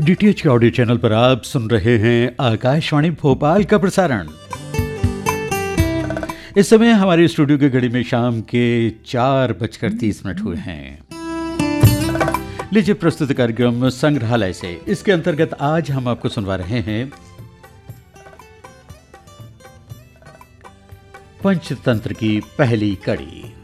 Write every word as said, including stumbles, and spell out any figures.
DTH के audio channel पर आप सुन रहे हैं आकाशवाणी भोपाल का प्रसारण। इस समय हमारे स्टूडियो की घड़ी में शाम के चार बजकर तीस मिनट हुए हैं। लीजिए प्रस्तुत कार्यक्रम संग्रहालय से। इसके अंतर्गत आज हम आपको सुनवा रहे हैं पंचतंत्र की पहली कड़ी।